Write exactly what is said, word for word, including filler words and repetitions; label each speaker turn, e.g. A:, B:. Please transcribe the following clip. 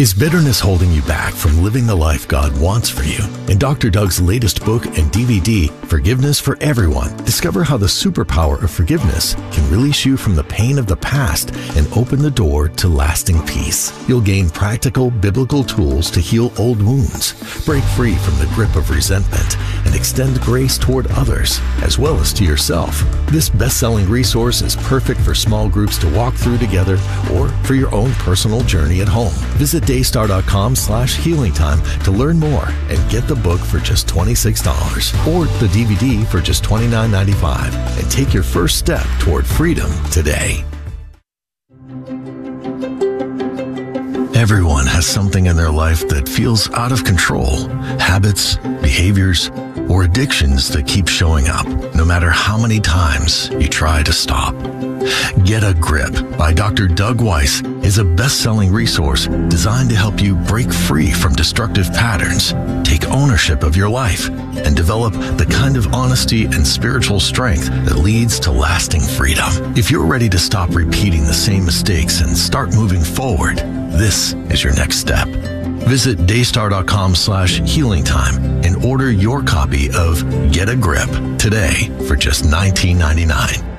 A: Is bitterness holding you back from living the life God wants for you? In Doctor Doug's latest book and D V D, Forgiveness for Everyone, discover how the superpower of forgiveness can release you from the pain of the past and open the door to lasting peace. You'll gain practical biblical tools to heal old wounds, break free from the grip of resentment, and extend grace toward others, as well as to yourself. This best-selling resource is perfect for small groups to walk through together or for your own personal journey at home. Visit daystar.com slash healing time to learn more and get the book for just twenty-six dollars or the D V D for just twenty-nine ninety-five and take your first step toward freedom today. Everyone has something in their life that feels out of control. Habits, behaviors, or addictions that keep showing up, no matter how many times you try to stop. Get a Grip by Doctor Doug Weiss is a best-selling resource designed to help you break free from destructive patterns, take ownership of your life, and develop the kind of honesty and spiritual strength that leads to lasting freedom. If you're ready to stop repeating the same mistakes and start moving forward, this is your next step. Visit daystar.com slash healing time and order your copy of Get a Grip today for just nineteen ninety-nine.